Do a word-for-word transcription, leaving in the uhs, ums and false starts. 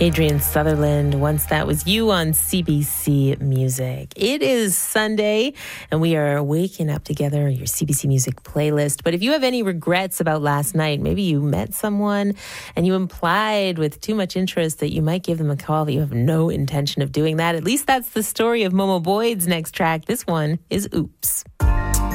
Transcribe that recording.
Adrian Sutherland, Once That Was You on C B C Music. It is Sunday, and we are waking up together, your C B C Music playlist. But if you have any regrets about last night, maybe you met someone and you implied with too much interest that you might give them a call, but you have no intention of doing that. At least that's the story of Momo Boyd's next track. This one is Oops.